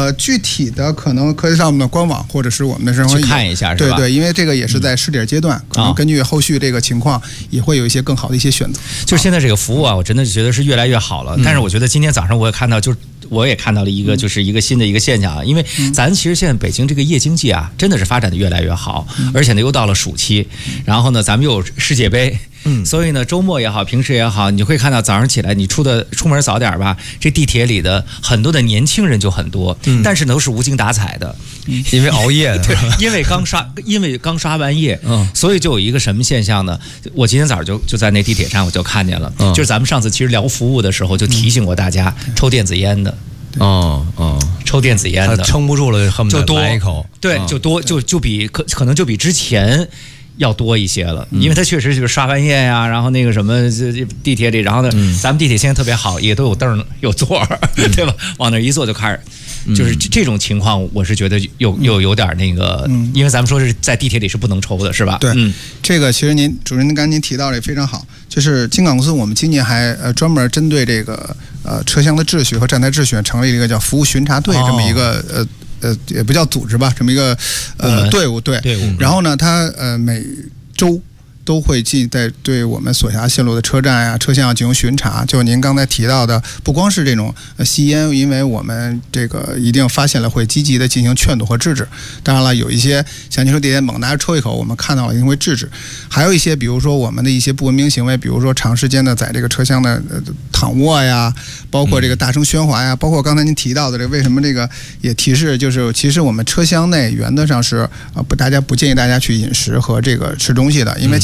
具体的可能可以上我们的官网或者是我们的生活去看一下，是吧？ 对，因为这个也是在试点阶段，可能根据后续这个情况，也会有一些更好的一些选择。 就是现在这个服务啊，我真的觉得是越来越好了。但是我觉得今天早上我也看到，我也看到了一个，就是一个新的一个现象啊。因为咱其实现在北京这个夜经济啊，真的是发展的越来越好，而且呢又到了暑期，然后呢咱们又有世界杯。所以呢，周末也好，平时也好，你会看到早上起来，你出门早点吧，这地铁里的很多的年轻人就很多，但是呢都是无精打采的， 因为熬夜的， 对，因为刚刷完夜，所以就有一个什么现象呢？我今天早上就在那地铁站我就看见了，就是咱们上次其实聊服务的时候就提醒过大家，抽电子烟的。抽电子烟的， 撑不住了，恨不得来一口。 对，就多，就比可能就比之前要多一些了，因为它确实就是刷完夜呀，然后那个什么地铁里，然后呢，咱们地铁现在特别好，也都有凳有座儿，对吧？往那一坐就开始。就是这种情况，我是觉得有点那个，因为咱们说是在地铁里是不能抽的，是吧？ 对，这个其实主任刚才您提到的也非常好，就是京港公司我们今年还专门针对这个车厢的秩序和站台秩序，成立了一个叫服务巡查队这么一个也不叫组织吧，这么一个队伍。然后呢，它每周都会对我们所辖线路的车站呀、车厢进行巡查。就您刚才提到的，不光是这种吸烟，因为我们这个一定发现了会积极的进行劝阻和制止。当然了，有一些像您说地铁猛拿着抽一口，我们看到了一定会制止。还有一些，比如说我们的一些不文明行为，比如说长时间的在这个车厢的躺卧呀，包括这个大声喧哗呀，包括刚才您提到的这个为什么这个也提示，就是其实我们车厢内原则上是大家不建议大家去饮食和这个吃东西的，因为